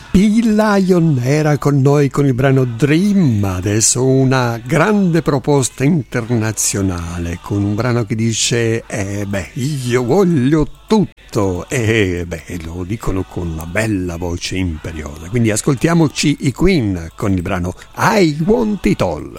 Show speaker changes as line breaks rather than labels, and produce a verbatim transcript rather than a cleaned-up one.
P-Lion era con noi con il brano Dream, adesso una grande proposta internazionale con un brano che dice eh beh io voglio tutto e beh lo dicono con una bella voce imperiosa, quindi ascoltiamoci i Queen con il brano I Want It All.